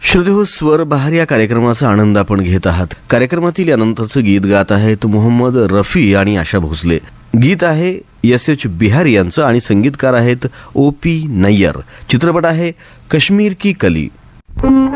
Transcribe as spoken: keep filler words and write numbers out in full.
श्रोतेहो, स्वर बहार या कार्यक्रमाचा आनंद आपण घेत आहात. कार्यक्रमातील यानंतरचं गीत गात आहेत मोहम्मद रफी आणि आशा भोसले. गीत आहे एस एच बिहारी यांचं आणि संगीतकार आहेत ओ पी नय्यर. चित्रपट आहे काश्मीर की कली.